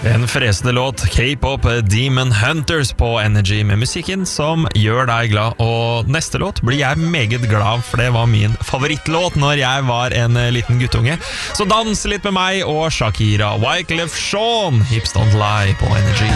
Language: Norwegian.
En fresende låt, K-pop Demon Hunters på Energy med musikken som gjør deg glad. Og neste låt blir jeg meget glad, for det var min favorittlåt når jeg var en liten guttunge. Så dans litt med meg og Shakira, Wyclef Jean, Hips Don't Lie på Energy.